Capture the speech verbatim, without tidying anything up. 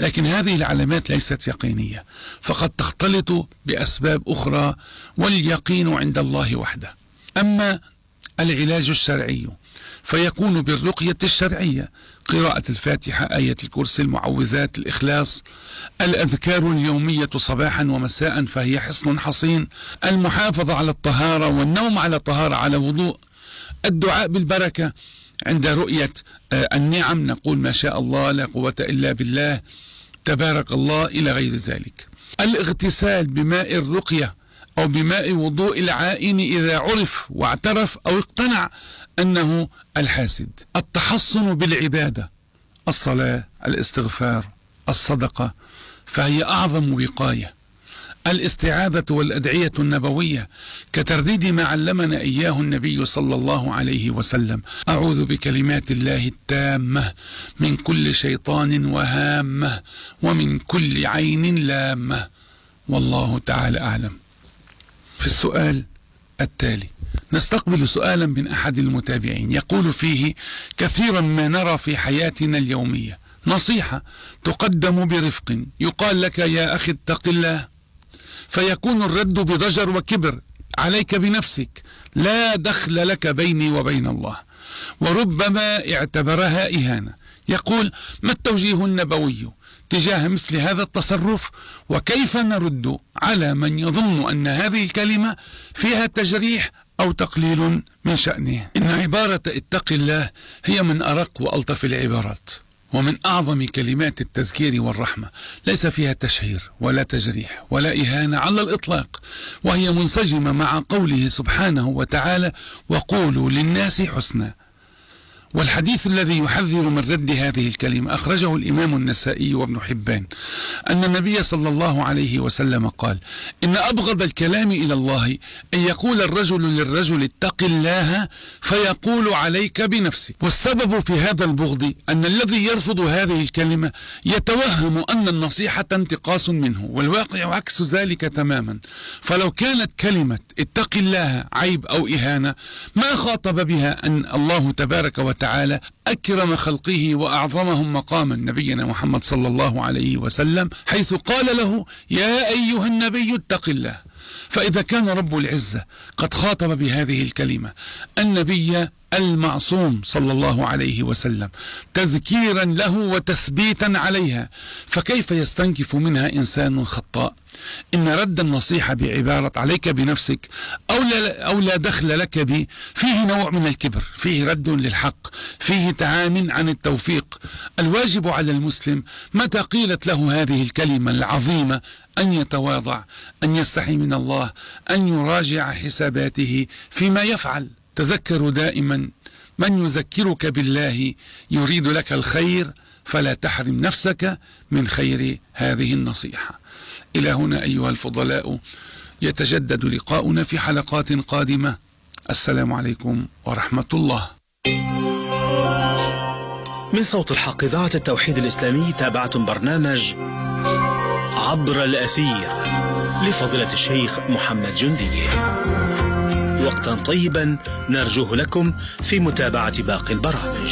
لكن هذه العلامات ليست يقينية، فقد تختلط بأسباب أخرى، واليقين عند الله وحده. أما العلاج الشرعي فيكون بالرقية الشرعية: قراءة الفاتحة، آية الكرسي، المعوذات، الإخلاص، الأذكار اليومية صباحا ومساء فهي حصن حصين، المحافظة على الطهارة والنوم على طهارة على وضوء، الدعاء بالبركة عند رؤية النعم نقول ما شاء الله لا قوة إلا بالله، تبارك الله، إلى غير ذلك. الاغتسال بماء الرقية أو بماء وضوء العائن إذا عرف واعترف أو اقتنع أنه الحاسد. التحصن بالعبادة: الصلاة، الاستغفار، الصدقة، فهي أعظم وقاية. الاستعاذة والأدعية النبوية كترديد ما علمنا إياه النبي صلى الله عليه وسلم: أعوذ بكلمات الله التامة من كل شيطان وهامة ومن كل عين لامة. والله تعالى أعلم. في السؤال التالي نستقبل سؤالا من أحد المتابعين يقول فيه: كثيرا ما نرى في حياتنا اليومية نصيحة تقدم برفق، يقال لك يا أخي اتق الله، فيكون الرد بضجر وكبر: عليك بنفسك، لا دخل لك بيني وبين الله. وربما اعتبرها إهانة. يقول: ما التوجيه النبوي تجاه مثل هذا التصرف، وكيف نرد على من يظن أن هذه الكلمة فيها تجريح أو تقليل من شأنه؟ إن عبارة اتق الله هي من أرق وألطف العبارات، ومن أعظم كلمات التذكير والرحمة، ليس فيها تشهير ولا تجريح ولا إهانة على الإطلاق، وهي منسجمة مع قوله سبحانه وتعالى: وقولوا للناس حسنا. والحديث الذي يحذر من رد هذه الكلمة أخرجه الإمام النسائي وابن حبان أن النبي صلى الله عليه وسلم قال: إن أبغض الكلام إلى الله أن يقول الرجل للرجل اتق الله فيقول عليك بنفسك. والسبب في هذا البغض أن الذي يرفض هذه الكلمة يتوهم أن النصيحة انتقاص منه، والواقع عكس ذلك تماما. فلو كانت كلمة اتق الله عيب أو إهانة ما خاطب بها أن الله تبارك وتعالى تعالى أكرم خلقه وأعظمهم مقاما نبينا محمد صلى الله عليه وسلم، حيث قال له: يا أيها النبي اتق الله. فإذا كان رب العزة قد خاطب بهذه الكلمة النبي المعصوم صلى الله عليه وسلم تذكيرا له وتثبيتا عليها، فكيف يستنكف منها إنسان خطاء؟ إن رد النصيحة بعبارة عليك بنفسك أو لا, أو لا دخل لك بي فيه نوع من الكبر، فيه رد للحق، فيه تعام عن التوفيق. الواجب على المسلم متى قيلت له هذه الكلمة العظيمة أن يتواضع، أن يستحي من الله، أن يراجع حساباته فيما يفعل. تذكر دائما: من يذكرك بالله يريد لك الخير، فلا تحرم نفسك من خير هذه النصيحة. إلى هنا أيها الفضلاء يتجدد لقاؤنا في حلقات قادمة. السلام عليكم ورحمة الله. من صوت الحق إذاعة التوحيد الإسلامي تابعتم برنامج عبر الأثير لفضيلة الشيخ محمد جندي. وقتا طيبا نرجوه لكم في متابعة باقي البرامج.